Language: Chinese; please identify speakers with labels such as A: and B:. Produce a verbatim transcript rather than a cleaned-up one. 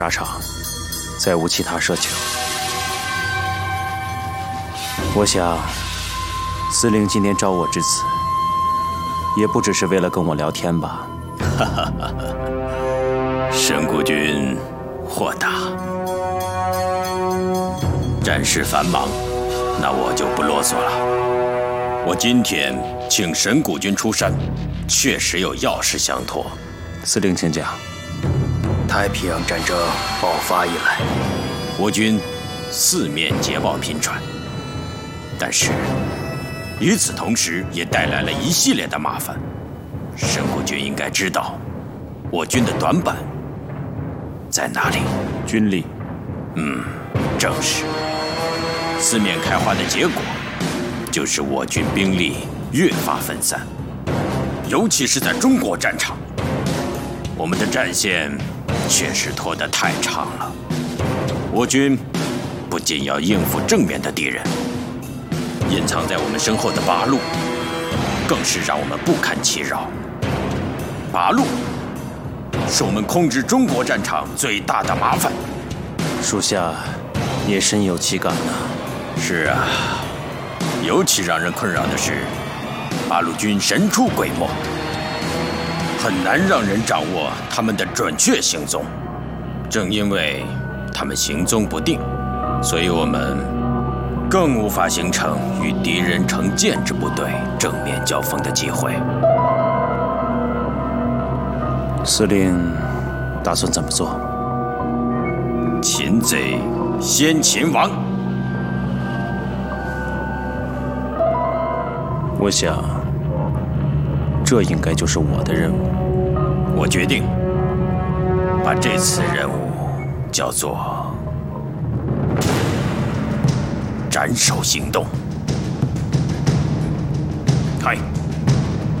A: 沙场，再无其他奢求。我想，司令今天召我至此，也不只是为了跟我聊天吧。
B: 哈哈哈！神谷君豁达，战事繁忙，那我就不啰嗦了。我今天请神谷君出山，确实有要事相托。
A: 司令，请讲。
C: 太平洋战争爆发以来，
B: 我军四面捷报频传，但是与此同时，也带来了一系列的麻烦。神谷君应该知道，我军的短板在哪里？
A: 军力。
B: 嗯，正是。四面开花的结果，就是我军兵力越发分散，尤其是在中国战场，我们的战线 确实拖得太长了。我军不仅要应付正面的敌人，隐藏在我们身后的八路，更是让我们不堪其扰。八路是我们控制中国战场最大的麻烦。
A: 属下也深有其感呐。
B: 是啊，尤其让人困扰的是，八路军神出鬼没， 很难让人掌握他们的准确行踪。正因为他们行踪不定，所以我们更无法形成与敌人成建制部队正面交锋的机会。
A: 司令打算怎么做？
B: 擒贼先擒王。
A: 我想， 这应该就是我的任务。
B: 我决定把这次任务叫做斩首行动。开。